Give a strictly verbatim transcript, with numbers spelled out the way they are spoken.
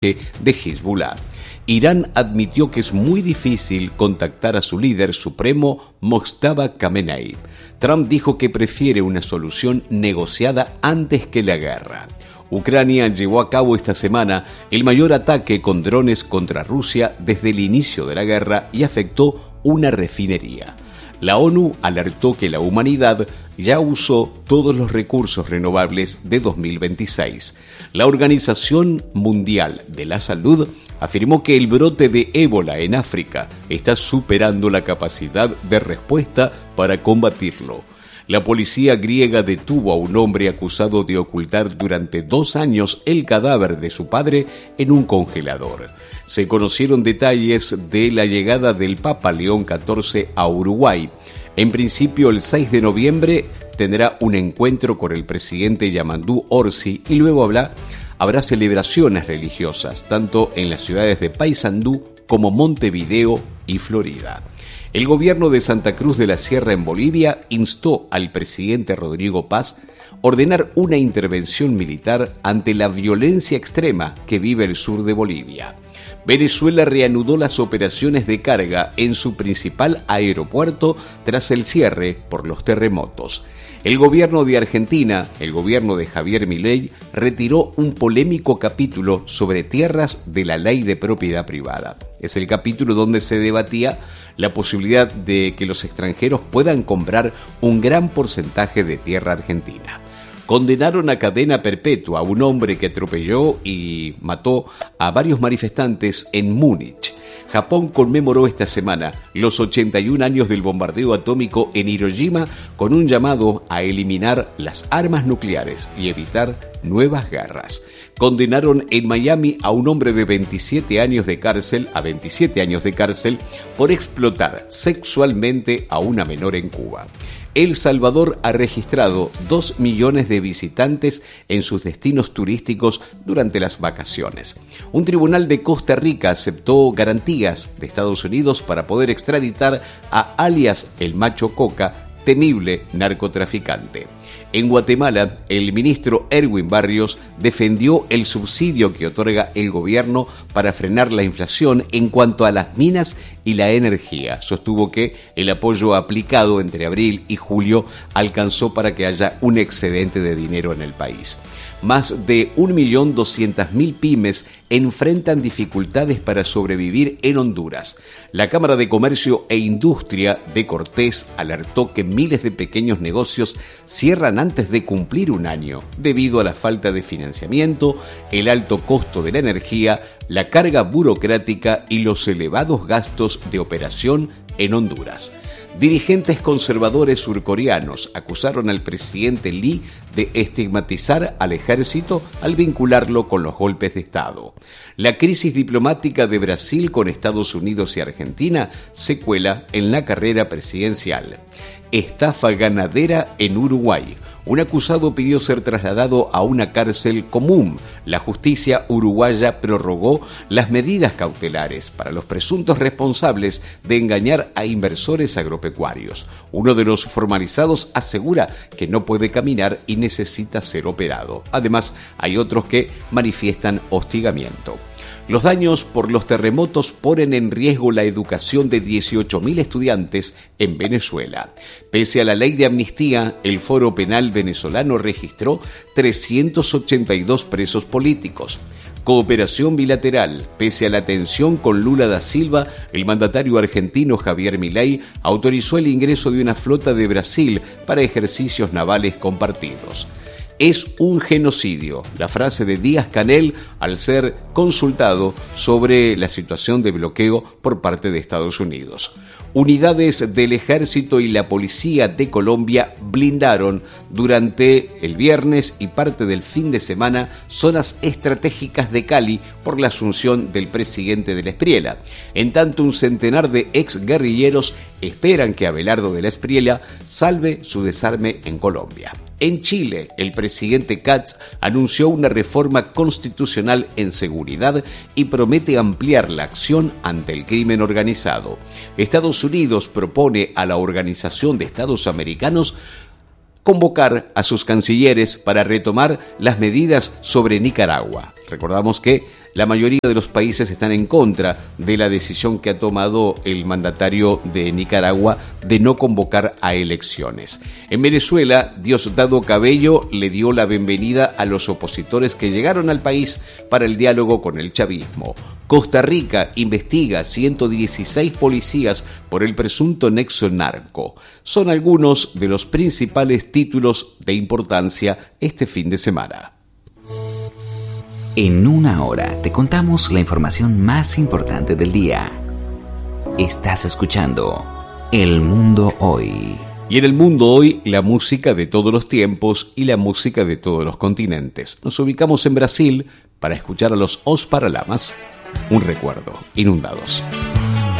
de Hezbollah. Irán admitió que es muy difícil contactar a su líder supremo, Mojtaba Khamenei. Trump dijo que prefiere una solución negociada antes que la guerra. Ucrania llevó a cabo esta semana el mayor ataque con drones contra Rusia desde el inicio de la guerra y afectó una refinería. La ONU alertó que la humanidad ya usó todos los recursos renovables de dos mil veintiséis. La Organización Mundial de la Salud afirmó que el brote de ébola en África está superando la capacidad de respuesta para combatirlo. La policía griega detuvo a un hombre acusado de ocultar durante dos años el cadáver de su padre en un congelador. Se conocieron detalles de la llegada del Papa León catorce a Uruguay. En principio, el seis de noviembre tendrá un encuentro con el presidente Yamandú Orsi y luego habrá, habrá celebraciones religiosas, tanto en las ciudades de Paysandú como Montevideo y Florida. El gobierno de Santa Cruz de la Sierra en Bolivia instó al presidente Rodrigo Paz ordenar una intervención militar ante la violencia extrema que vive el sur de Bolivia. Venezuela reanudó las operaciones de carga en su principal aeropuerto tras el cierre por los terremotos. El gobierno de Argentina, el gobierno de Javier Milei, retiró un polémico capítulo sobre tierras de la ley de propiedad privada. Es el capítulo donde se debatía la posibilidad de que los extranjeros puedan comprar un gran porcentaje de tierra argentina. Condenaron a cadena perpetua a un hombre que atropelló y mató a varios manifestantes en Múnich. Japón conmemoró esta semana los ochenta y un años del bombardeo atómico en Hiroshima con un llamado a eliminar las armas nucleares y evitar nuevas guerras. Condenaron en Miami a un hombre de veintisiete años de cárcel, a veintisiete años de cárcel por explotar sexualmente a una menor en Cuba. El Salvador ha registrado dos millones de visitantes en sus destinos turísticos durante las vacaciones. Un tribunal de Costa Rica aceptó garantías de Estados Unidos para poder extraditar a alias el Macho Coca, temible narcotraficante. En Guatemala, el ministro Erwin Barrios defendió el subsidio que otorga el gobierno para frenar la inflación en cuanto a las minas y la energía. Sostuvo que el apoyo aplicado entre abril y julio alcanzó para que haya un excedente de dinero en el país. Más de un millón doscientas mil pymes enfrentan dificultades para sobrevivir en Honduras. La Cámara de Comercio e Industria de Cortés alertó que miles de pequeños negocios cierran antes de cumplir un año debido a la falta de financiamiento, el alto costo de la energía, la carga burocrática y los elevados gastos de operación en Honduras. Dirigentes conservadores surcoreanos acusaron al presidente Lee de estigmatizar al ejército al vincularlo con los golpes de Estado. La crisis diplomática de Brasil con Estados Unidos y Argentina se cuela en la carrera presidencial. Estafa ganadera en Uruguay. Un acusado pidió ser trasladado a una cárcel común. La justicia uruguaya prorrogó las medidas cautelares para los presuntos responsables de engañar a inversores agropecuarios. Uno de los formalizados asegura que no puede caminar y necesita ser operado. Además, hay otros que manifiestan hostigamiento. Los daños por los terremotos ponen en riesgo la educación de dieciocho mil estudiantes en Venezuela. Pese a la ley de amnistía, el Foro Penal venezolano registró trescientos ochenta y dos presos políticos. Cooperación bilateral. Pese a la tensión con Lula da Silva, el mandatario argentino Javier Milei autorizó el ingreso de una flota de Brasil para ejercicios navales compartidos. Es un genocidio, la frase de Díaz-Canel al ser consultado sobre la situación de bloqueo por parte de Estados Unidos. Unidades del Ejército y la Policía de Colombia blindaron durante el viernes y parte del fin de semana zonas estratégicas de Cali por la asunción del presidente de la Espriella. En tanto, un centenar de exguerrilleros esperan que Abelardo de la Espriella salve su desarme en Colombia. En Chile, el presidente Katz anunció una reforma constitucional en seguridad y promete ampliar la acción ante el crimen organizado. Estados Unidos propone a la Organización de Estados Americanos convocar a sus cancilleres para retomar las medidas sobre Nicaragua. Recordamos que La mayoría de los países están en contra de la decisión que ha tomado el mandatario de Nicaragua de no convocar a elecciones. En Venezuela, Diosdado Cabello le dio la bienvenida a los opositores que llegaron al país para el diálogo con el chavismo. Costa Rica investiga ciento dieciséis policías por el presunto nexo narco. Son algunos de los principales títulos de importancia este fin de semana. En una hora te contamos la información más importante del día. Estás escuchando El Mundo Hoy. Y en El Mundo Hoy, la música de todos los tiempos y la música de todos los continentes. Nos ubicamos en Brasil para escuchar a los Os Paralamas. Un recuerdo, Inundados.